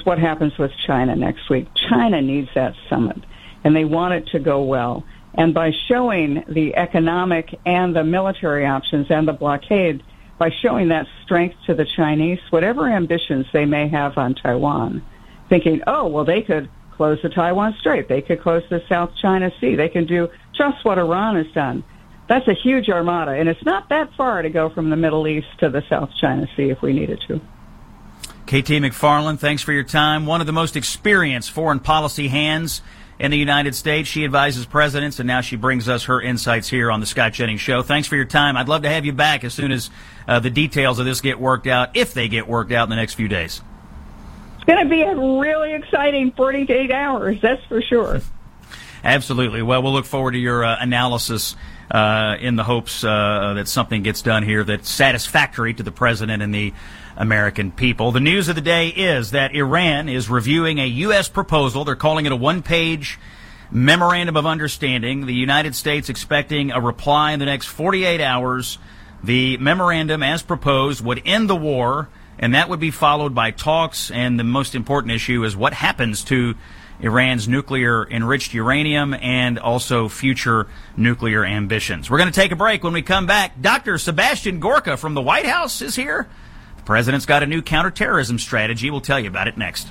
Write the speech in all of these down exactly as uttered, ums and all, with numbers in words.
what happens with China next week. China needs that summit, and they want it to go well. And by showing the economic and the military options and the blockade, by showing that strength to the Chinese, whatever ambitions they may have on Taiwan, thinking, oh, well, they could close the Taiwan Strait, they could close the South China Sea, they can do just what Iran has done. That's a huge armada, and it's not that far to go from the Middle East to the South China Sea if we needed to. K T McFarland, thanks for your time. One of the most experienced foreign policy hands in the United States. She advises presidents, and now she brings us her insights here on the Scott Jennings Show. Thanks for your time. I'd love to have you back as soon as uh, the details of this get worked out, if they get worked out in the next few days. It's going to be a really exciting forty-eight hours, that's for sure. Absolutely. Well, we'll look forward to your uh, analysis uh, in the hopes uh, that something gets done here that's satisfactory to the president and the American people. The news of the day is that Iran is reviewing a U S proposal. They're calling it a one-page memorandum of understanding. The United States expecting a reply in the next forty-eight hours. The memorandum, as proposed, would end the war, and that would be followed by talks, and the most important issue is what happens to Iran's nuclear-enriched uranium and also future nuclear ambitions. We're going to take a break. When we come back, Doctor Sebastian Gorka from the White House is here. The president's got a new counterterrorism strategy. We'll tell you about it next.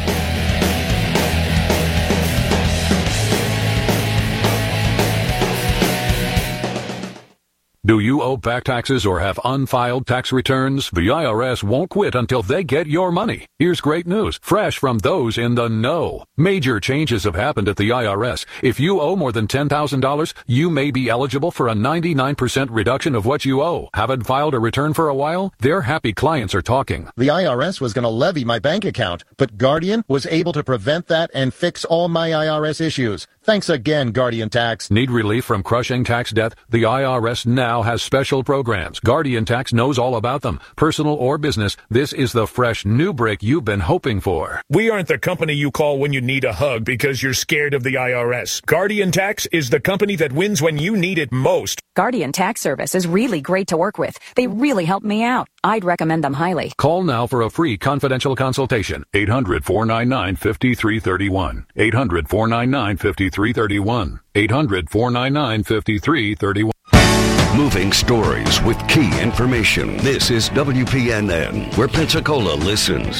Do you owe back taxes or have unfiled tax returns? The I R S won't quit until they get your money. Here's great news, fresh from those in the know. Major changes have happened at the I R S. If you owe more than ten thousand dollars, you may be eligible for a ninety-nine percent reduction of what you owe. Haven't filed a return for a while? Their happy clients are talking. The I R S was going to levy my bank account, but Guardian was able to prevent that and fix all my I R S issues. Thanks again, Guardian Tax. Need relief from crushing tax debt? The I R S now has special programs. Guardian Tax knows all about them. Personal or business, this is the fresh new break you've been hoping for. We aren't the company you call when you need a hug because you're scared of the I R S. Guardian Tax is the company that wins when you need it most. Guardian Tax Service is really great to work with. They really helped me out. I'd recommend them highly. Call now for a free confidential consultation. eight hundred, four nine nine, five three three one. eight hundred, four nine nine, five three three one. eight hundred, four nine nine, five three three one. Moving stories with key information. This is W P N N, where Pensacola listens.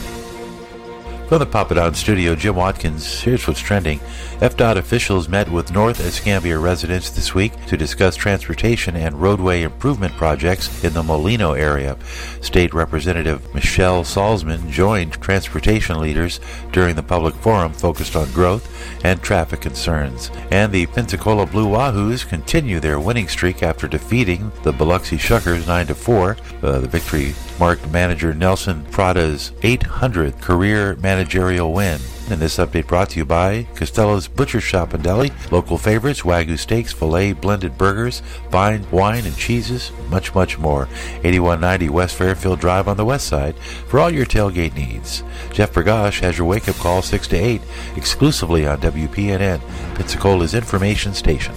From the Papadon studio, Jim Watkins. Here's what's trending. F D O T officials met with North Escambia residents this week to discuss transportation and roadway improvement projects in the Molino area. State Representative Michelle Salzman joined transportation leaders during the public forum focused on growth and traffic concerns. And the Pensacola Blue Wahoos continue their winning streak after defeating the Biloxi Shuckers nine to four. Uh, the victory marked manager Nelson Prada's eight hundredth career managerial win. And this update brought to you by Costello's Butcher Shop and Deli. Local favorites, Wagyu steaks, filet, blended burgers, fine wine and cheeses, much, much more. eighty-one ninety West Fairfield Drive on the west side for all your tailgate needs. Jeff Bergosh has your wake-up call six to eight exclusively on W P N N, Pensacola's information station.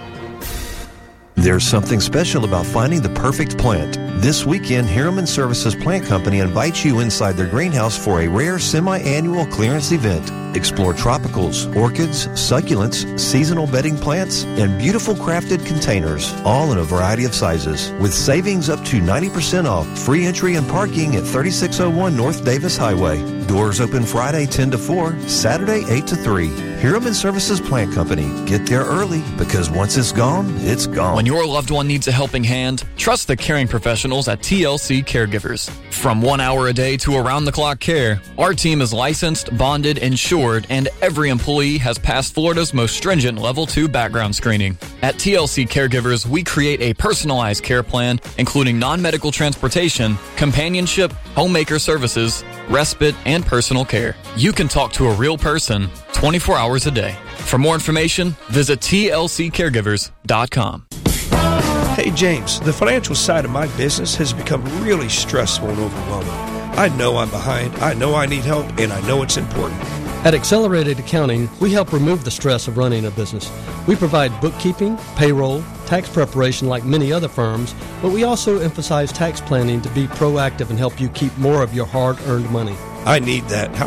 There's something special about finding the perfect plant. This weekend, Harriman Services Plant Company invites you inside their greenhouse for a rare semi-annual clearance event. Explore tropicals, orchids, succulents, seasonal bedding plants, and beautiful crafted containers, all in a variety of sizes. With savings up to ninety percent off, free entry and parking at thirty-six oh one North Davis Highway. Doors open Friday ten to four, Saturday eight to three. Harriman Services Plant Company. Get there early, because once it's gone, it's gone. When your loved one needs a helping hand, trust the caring professionals at T L C Caregivers. From one hour a day to around-the-clock care, our team is licensed, bonded, insured, and every employee has passed Florida's most stringent Level two background screening. At T L C Caregivers, we create a personalized care plan, including non-medical transportation, companionship, homemaker services, respite, and personal care. You can talk to a real person twenty-four hours a day. For more information, visit T L C caregivers dot com. Hey James, the financial side of my business has become really stressful and overwhelming. I know I'm behind, I know I need help, and I know it's important. At Accelerated Accounting, we help remove the stress of running a business. We provide bookkeeping, payroll, tax preparation like many other firms, but we also emphasize tax planning to be proactive and help you keep more of your hard-earned money. I need that. How